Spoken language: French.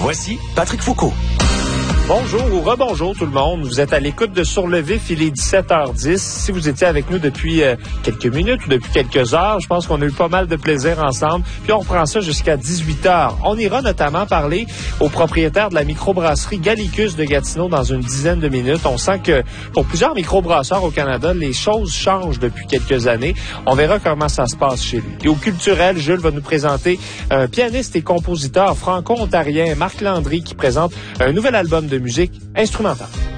Voici Patrick Foucault. Bonjour ou rebonjour tout le monde. Vous êtes à l'écoute de Sur le Vif, il est 17h10. Si vous étiez avec nous depuis quelques minutes ou depuis quelques heures, je pense qu'on a eu pas mal de plaisir ensemble. Puis on reprend ça jusqu'à 18h. On ira notamment parler au propriétaire de la microbrasserie Gallicus de Gatineau dans une dizaine de minutes. On sent que pour plusieurs microbrasseurs au Canada, les choses changent depuis quelques années. On verra comment ça se passe chez lui. Et au culturel, Jules va nous présenter un pianiste et compositeur franco-ontarien, Marc Landry, qui présente un nouvel album de musique instrumentale.